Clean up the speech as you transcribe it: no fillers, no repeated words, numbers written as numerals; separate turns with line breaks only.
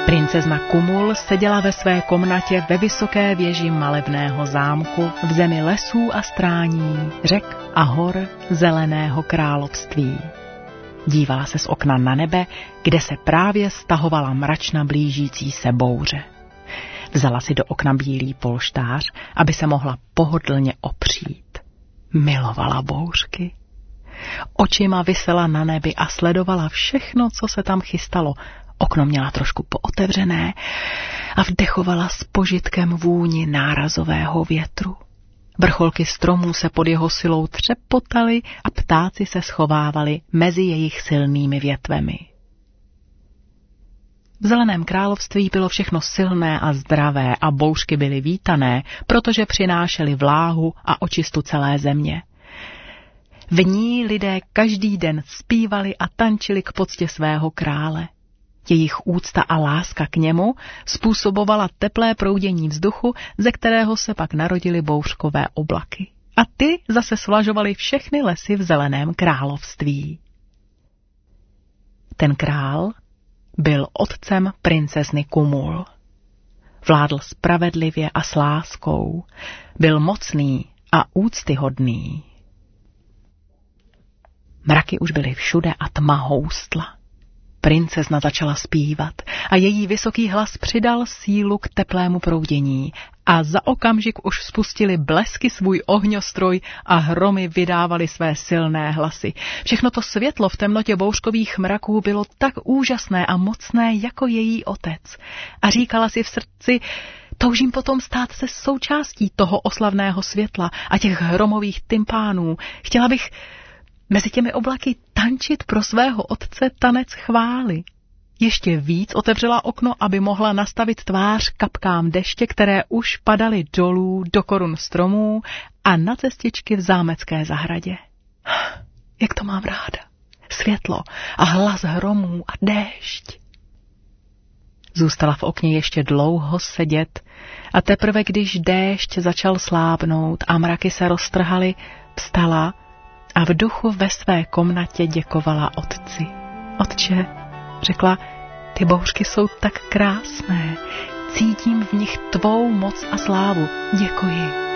Princezna Kumul seděla ve své komnatě ve vysoké věži malebného zámku v zemi lesů a strání, řek a hor zeleného království. Dívala se z okna na nebe, kde se právě stahovala mračna blížící se bouře. Vzala si do okna bílý polštář, aby se mohla pohodlně opřít. Milovala bouřky. Očima visela na nebi a sledovala všechno, co se tam chystalo. Okno měla trošku pootevřené a vdechovala s požitkem vůni nárazového větru. Vrcholky stromů se pod jeho silou třepotaly a ptáci se schovávali mezi jejich silnými větvemi. V zeleném království bylo všechno silné a zdravé a bouřky byly vítané, protože přinášely vláhu a očistu celé země. V ní lidé každý den zpívali a tančili k poctě svého krále. Jejich úcta a láska k němu způsobovala teplé proudění vzduchu, ze kterého se pak narodily bouřkové oblaky. A ty zase svlažovaly všechny lesy v zeleném království. Ten král byl otcem princezny Kumul. Vládl spravedlivě a s láskou, byl mocný a úctyhodný. Mraky už byly všude a tma houstla. Princezna začala zpívat a její vysoký hlas přidal sílu k teplému proudění a za okamžik už spustili blesky svůj ohňostroj a hromy vydávali své silné hlasy. Všechno to světlo v temnotě bouřkových mraků bylo tak úžasné a mocné jako její otec. A říkala si v srdci, toužím potom stát se součástí toho oslavného světla a těch hromových tympánů. Chtěla bych mezi těmi oblaky tančit pro svého otce tanec chvály. Ještě víc otevřela okno, aby mohla nastavit tvář kapkám deště, které už padaly dolů do korun stromů a na cestičky v zámecké zahradě. Jak to mám ráda. Světlo a hlas hromů a déšť. Zůstala v okně ještě dlouho sedět a teprve když déšť začal slábnout a mraky se roztrhaly, vstala a v duchu ve své komnatě děkovala otci. Otče, řekla, ty bouřky jsou tak krásné, cítím v nich tvou moc a slávu. Děkuji.